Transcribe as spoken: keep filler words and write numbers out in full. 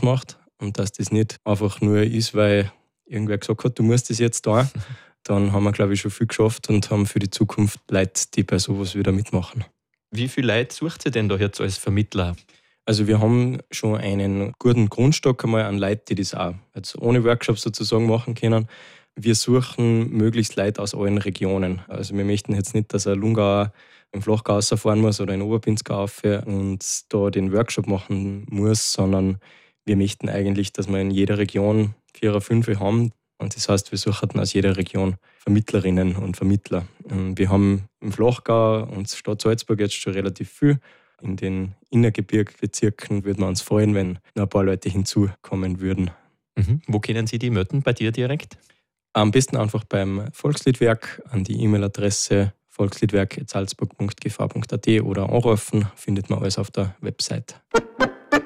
macht und dass das nicht einfach nur ist, weil irgendwer gesagt hat, du musst das jetzt da. Dann haben wir, glaube ich, schon viel geschafft und haben für die Zukunft Leute, die bei sowas wieder mitmachen. Wie viele Leute sucht ihr denn da jetzt als Vermittler? Also wir haben schon einen guten Grundstock einmal an Leuten, die das auch jetzt ohne Workshops sozusagen machen können. Wir suchen möglichst Leute aus allen Regionen. Also wir möchten jetzt nicht, dass ein Lungauer im Flachgau rausfahren muss oder in Oberpinzgau rauf und da den Workshop machen muss, sondern wir möchten eigentlich, dass wir in jeder Region vier oder fünf haben. Und das heißt, wir suchen aus jeder Region Vermittlerinnen und Vermittler. Wir haben im Flachgau und Stadt Salzburg jetzt schon relativ viel. In den Innergebirgsbezirken würden wir uns freuen, wenn noch ein paar Leute hinzukommen würden. Mhm. Wo können Sie die melden? Bei dir direkt? Am besten einfach beim Volksliedwerk an die E-Mail-Adresse volksliedwerk punkt salzburg punkt g v punkt a t oder anrufen, findet man alles auf der Website.